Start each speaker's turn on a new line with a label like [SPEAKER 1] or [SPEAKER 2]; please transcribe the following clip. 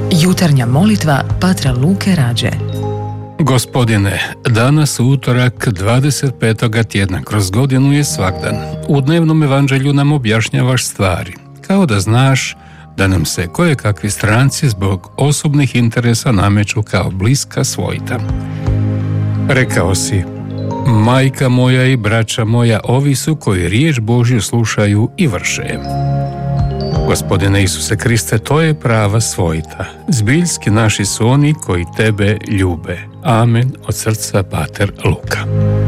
[SPEAKER 1] Jutarnja molitva patra Luke Rađe.
[SPEAKER 2] Gospodine, danas utorak 25. tjedna kroz godinu je svakdan. U dnevnom evanđelju nam objašnjavaš stvari, kao da znaš da nam se kojekakvi stranci zbog osobnih interesa nameću kao bliska svojta. Rekao si, majka moja i braća moja, ovi su koji riječ Božju slušaju i vrše je. Gospodine Isuse Kriste, to je prava svojta. Zbiljski naši su oni koji tebe ljube. Amen. Od srca Pater Luka.